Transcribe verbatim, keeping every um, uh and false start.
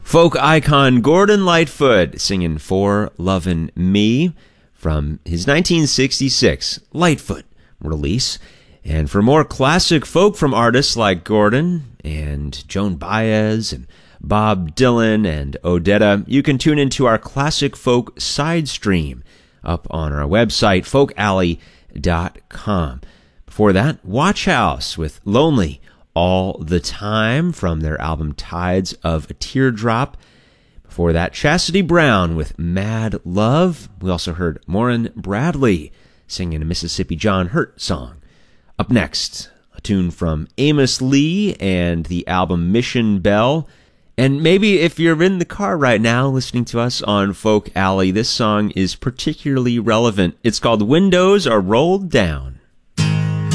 Folk icon Gordon Lightfoot singing For Lovin' Me from his nineteen sixty-six Lightfoot release. And for more classic folk from artists like Gordon and Joan Baez and Bob Dylan and Odetta, you can tune into our Classic Folk side stream up on our website, folk alley dot com. Before that, Watch House with Lonely All the Time from their album Tides of a Teardrop. Before that, Chastity Brown with Mad Love. We also heard Maureen Bradley singing a Mississippi John Hurt song. Up next, a tune from Amos Lee and the album Mission Bell. And maybe if you're in the car right now listening to us on Folk Alley, this song is particularly relevant. It's called Windows Are Rolled Down.